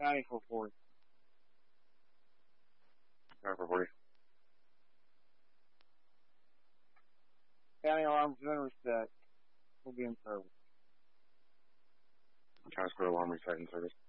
County 440. County 440. County alarm center set. We'll be in service. County Square alarm reset in service.